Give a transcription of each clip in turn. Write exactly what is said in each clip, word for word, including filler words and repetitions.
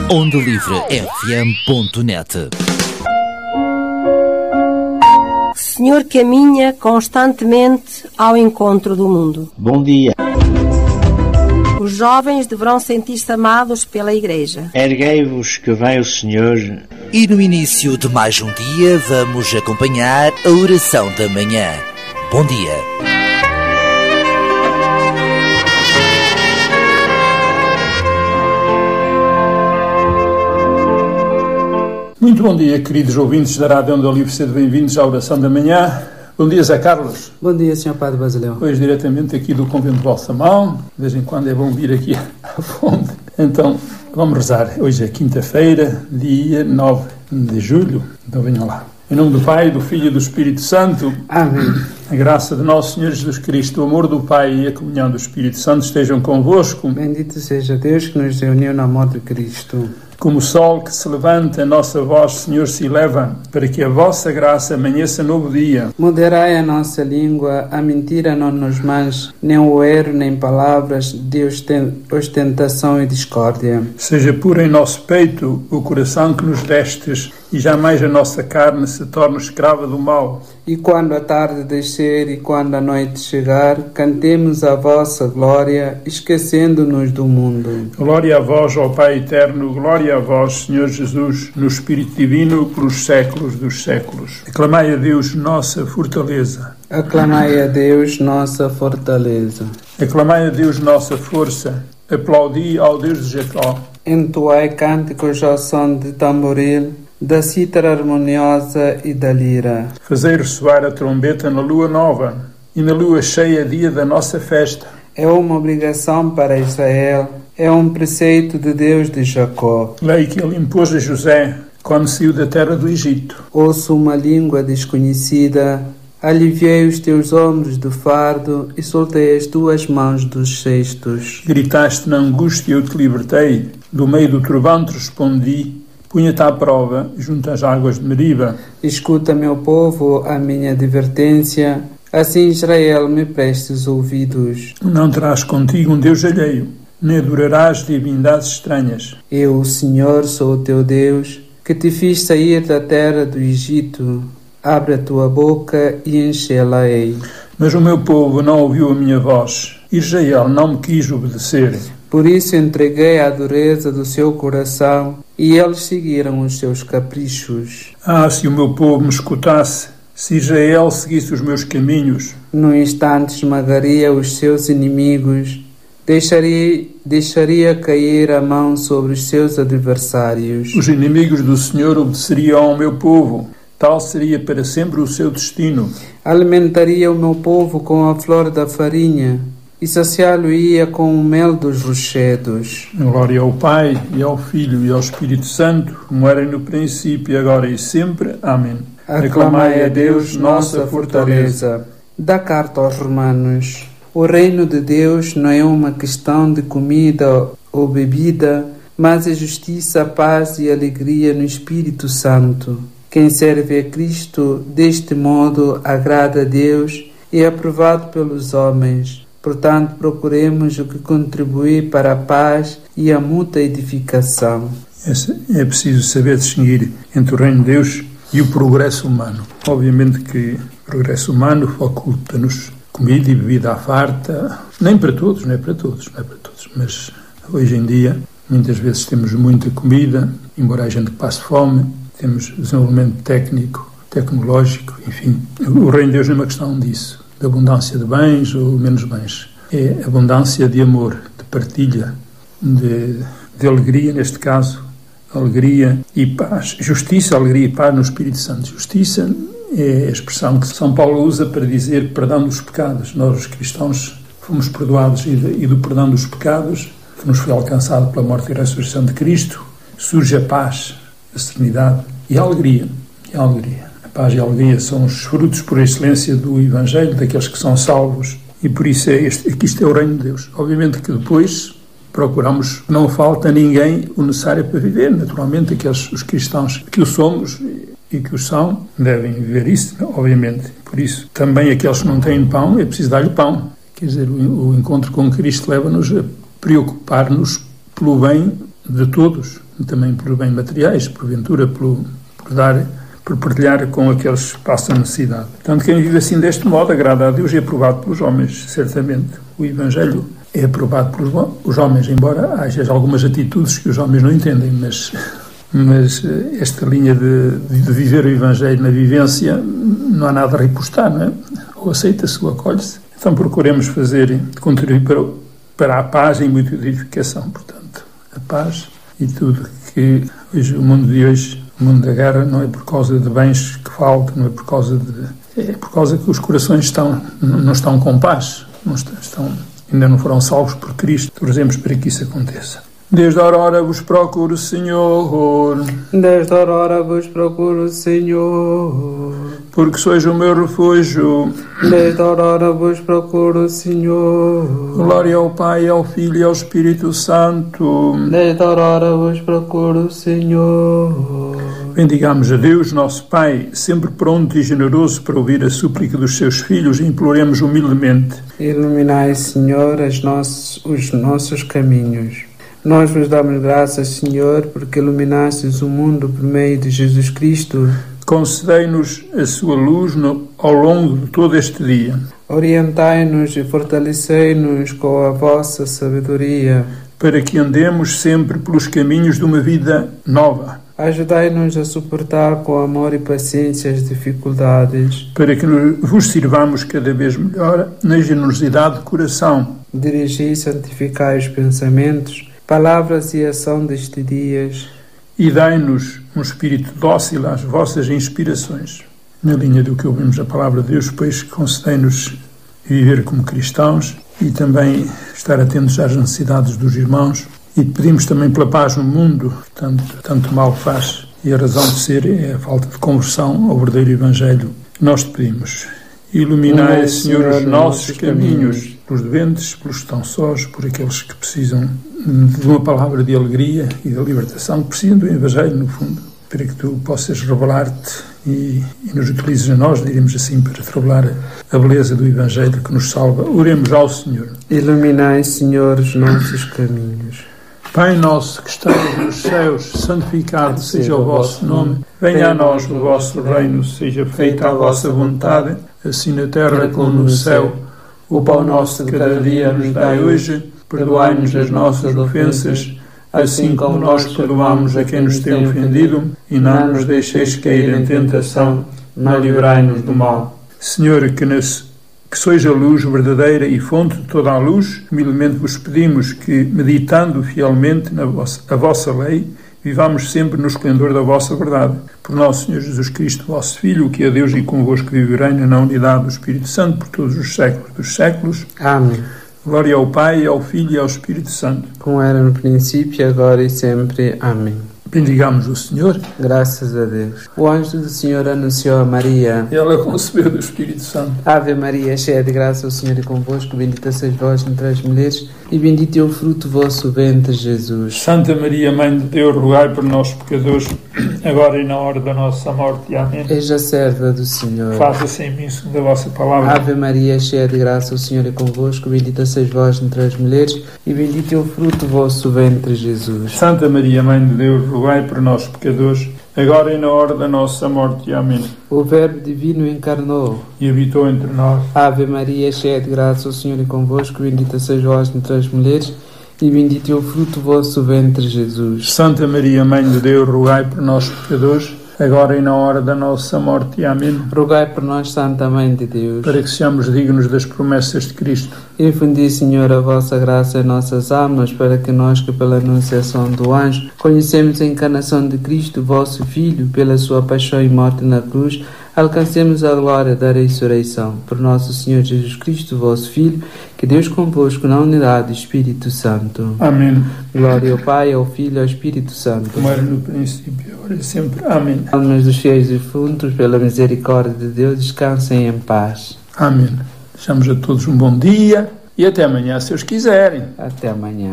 onda livre f m ponto net. Senhor caminha constantemente ao encontro do mundo. Bom dia. Os jovens deverão sentir-se amados pela Igreja. Erguei-vos que vem o Senhor. E no início de mais um dia vamos acompanhar a oração da manhã. Bom dia. Muito bom dia, queridos ouvintes da Rádio Onda Livre, sejam bem-vindos à oração da manhã. Bom dia, Zé Carlos. Bom dia, senhor Padre Basileu. Hoje diretamente aqui do Convento de Balsamão, de vez em quando é bom vir aqui à fonte. Então, vamos rezar. Hoje é quinta-feira, dia nove de julho, então venham lá. Em nome do Pai, do Filho e do Espírito Santo. Amém. A graça de nosso Senhor Jesus Cristo, o amor do Pai e a comunhão do Espírito Santo estejam convosco. Bendito seja Deus que nos reuniu no amor de Cristo. Como o sol que se levanta, a nossa voz, Senhor, se eleva, para que a vossa graça amanheça novo dia. Moderai a nossa língua, a mentira não nos manche, nem o erro, nem palavras de ostentação e discórdia. Seja puro em nosso peito o coração que nos destes, e jamais a nossa carne se torne escrava do mal. E quando a tarde descer e quando a noite chegar, cantemos a vossa glória, esquecendo-nos do mundo. Glória a vós, ó Pai eterno, glória a vós, Senhor Jesus, no Espírito Divino, pelos séculos dos séculos. Aclamai a Deus, nossa fortaleza. Aclamai a Deus, nossa fortaleza. Aclamai a Deus, nossa força. Aplaudi ao Deus de Jacó. Entoai cânticos ao som de tamboril, da cítara harmoniosa e da lira. Fazei ressoar a trombeta na lua nova e na lua cheia, dia da nossa festa. É uma obrigação para Israel, é um preceito de Deus de Jacó. Lei que ele impôs a José quando saiu da terra do Egito. Ouço uma língua desconhecida, aliviei os teus ombros do fardo e soltei as tuas mãos dos cestos. Gritaste na angústia, eu te libertei, do meio do trovão te respondi. Punha-te à prova junto às águas de Meriba. Escuta, meu povo, a minha advertência, assim Israel me prestes ouvidos. Não terás contigo um Deus alheio, nem adorarás divindades estranhas. Eu, o Senhor, sou o teu Deus, que te fiz sair da terra do Egito. Abre a tua boca e enchê-la-ei. Mas o meu povo não ouviu a minha voz, Israel não me quis obedecer. Por isso entreguei a dureza do seu coração, e eles seguiram os seus caprichos. Ah, se o meu povo me escutasse, se Israel seguisse os meus caminhos. No instante esmagaria os seus inimigos, deixaria, deixaria cair a mão sobre os seus adversários. Os inimigos do Senhor obedeceriam ao meu povo, tal seria para sempre o seu destino. Alimentaria o meu povo com a flor da farinha, e saciá-lo-ia com o mel dos rochedos. Glória ao Pai, e ao Filho, e ao Espírito Santo, como era no princípio, agora e sempre. Amém. Aclamai a Deus, nossa fortaleza. Da carta aos Romanos. O reino de Deus não é uma questão de comida ou bebida, mas é justiça, paz e alegria no Espírito Santo. Quem serve a Cristo deste modo agrada a Deus e é aprovado pelos homens. Portanto, procuremos o que contribui para a paz e a mútua edificação. É preciso saber distinguir entre o reino de Deus e o progresso humano. Obviamente que o progresso humano faculta-nos comida e bebida à farta. Nem para todos, não é para todos, não é para todos. Mas hoje em dia, muitas vezes temos muita comida, embora a gente passe fome, temos desenvolvimento técnico, tecnológico, enfim. O reino de Deus não é uma questão disso, de abundância de bens ou menos bens. É abundância de amor, de partilha, de, de alegria, neste caso, alegria e paz. Justiça, alegria e paz no Espírito Santo. Justiça é a expressão que São Paulo usa para dizer perdão dos pecados. Nós, os cristãos, fomos perdoados e, de, e do perdão dos pecados, que nos foi alcançado pela morte e ressurreição de Cristo, surge a paz, a serenidade e a alegria. E a alegria. A paz e a alegria são os frutos por excelência do Evangelho, daqueles que são salvos, e por isso é este, que isto é o reino de Deus. Obviamente que depois procuramos, não falta a ninguém o necessário para viver. Naturalmente, aqueles os cristãos que o somos e que o são devem viver isso, obviamente. Por isso, também aqueles que não têm pão, é preciso dar-lhe pão. Quer dizer, o, o encontro com Cristo leva-nos a preocupar-nos pelo bem de todos, e também pelos bens materiais, porventura, pelo, por dar, por partilhar com aqueles que passam necessidade. Portanto, quem vive assim deste modo agrada a Deus e é aprovado pelos homens, certamente. O Evangelho é aprovado pelos os homens, embora haja algumas atitudes que os homens não entendem, mas, mas esta linha de, de viver o Evangelho na vivência não há nada a repostar, não é? Ou aceita-se ou acolhe-se. Então procuremos fazer, contribuir para, para a paz e muita edificação, portanto, a paz e tudo que hoje, o mundo de hoje, o mundo da guerra, não é por causa de bens que faltam, não é por causa de... é por causa que os corações estão, não estão com paz, não estão, estão, ainda não foram salvos por Cristo. Torcemos para que isso aconteça. Desde a aurora vos procuro, Senhor. Desde a aurora vos procuro, Senhor. Porque sois o meu refúgio. Desde a aurora vos procuro, Senhor. Glória ao Pai, ao Filho e ao Espírito Santo. Desde a aurora vos procuro, Senhor. Bendigamos a Deus, nosso Pai, sempre pronto e generoso para ouvir a súplica dos seus filhos, e imploremos humildemente. Iluminai, Senhor, as nossos, os nossos caminhos. Nós vos damos graças, Senhor, porque iluminastes o mundo por meio de Jesus Cristo. Concedei-nos a sua luz no, ao longo de todo este dia. Orientai-nos e fortalecei-nos com a vossa sabedoria, para que andemos sempre pelos caminhos de uma vida nova. Ajudai-nos a suportar com amor e paciência as dificuldades, para que vos sirvamos cada vez melhor na generosidade de coração. Dirigi e santificai os pensamentos, palavras e ação deste dias. E dai-nos um espírito dócil às vossas inspirações. Na linha do que ouvimos da palavra de Deus, pois concedei-nos viver como cristãos e também estar atentos às necessidades dos irmãos. E pedimos também pela paz no mundo, que tanto, tanto mal faz. E a razão de ser é a falta de conversão ao verdadeiro Evangelho. Nós te pedimos. Iluminai, Senhor, os nossos caminhos, pelos doentes, pelos que estão sós, por aqueles que precisam de uma palavra de alegria e de libertação, que precisam do Evangelho, no fundo, para que tu possas revelar-te e, e nos utilizes a nós, diremos assim, para revelar a beleza do Evangelho que nos salva. Oremos ao Senhor. Iluminai, Senhor, os nossos caminhos. Pai nosso que estás nos céus, santificado seja o vosso nome. Venha a nós o vosso reino, seja feita a vossa vontade, assim na terra como no céu. O pão nosso de cada dia nos dai hoje. Perdoai-nos as nossas ofensas, assim como nós perdoamos a quem nos tem ofendido, e não nos deixeis cair em tentação, mas livrai-nos do mal. Senhor, que, nas, que sois a luz verdadeira e fonte de toda a luz, humildemente vos pedimos que, meditando fielmente na vossa, a vossa lei, vivamos sempre no esplendor da vossa verdade. Por nosso Senhor Jesus Cristo, vosso Filho, que é Deus e convosco vive e reina na unidade do Espírito Santo por todos os séculos dos séculos. Amém. Glória ao Pai, ao Filho e ao Espírito Santo. Como era no princípio, agora e sempre. Amém. Bendigamos o Senhor. Graças a Deus. O anjo do Senhor anunciou a Maria. Ela concebeu do Espírito Santo. Ave Maria, cheia de graça, o Senhor é convosco. Bendita sois vós entre as mulheres, e bendito é o fruto do vosso ventre, Jesus. Santa Maria, Mãe de Deus, rogai por nós, pecadores, agora e na hora da nossa morte. Amém. Eis a serva do Senhor. Faça-se em mim segundo a vossa palavra. Ave Maria, cheia de graça, o Senhor é convosco. Bendita sois vós entre as mulheres, e bendito é o fruto do vosso ventre, Jesus. Santa Maria, Mãe de Deus, rogai por nós, pecadores, agora e na hora da nossa morte. Amém. O Verbo Divino encarnou e habitou entre nós. Ave Maria, cheia de graça, o Senhor é convosco. Bendita sois vós entre as mulheres, e bendito é o fruto do vosso ventre, Jesus. Santa Maria, Mãe de Deus, rogai por nós, pecadores, agora e na hora da nossa morte. Amém. Rogai por nós, Santa Mãe de Deus, para que sejamos dignos das promessas de Cristo. Infundi, Senhor, a vossa graça em nossas almas, para que nós, que pela anunciação do anjo conhecemos a encarnação de Cristo, vosso Filho, pela sua paixão e morte na cruz, alcancemos a glória da ressurreição. Por nosso Senhor Jesus Cristo, vosso Filho, que Deus convosco na unidade do Espírito Santo. Amém. Glória ao Pai, ao Filho e ao Espírito Santo. Como era no princípio, agora e sempre. Amém. Almas dos fiéis e defuntos, pela misericórdia de Deus, descansem em paz. Amém. Deixamos a todos um bom dia e até amanhã, se os quiserem. Até amanhã.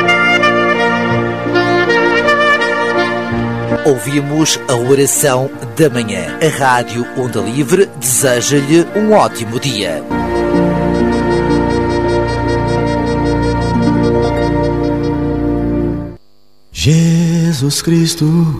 Ouvimos a oração da manhã. A Rádio Onda Livre deseja-lhe um ótimo dia. Jesus Cristo.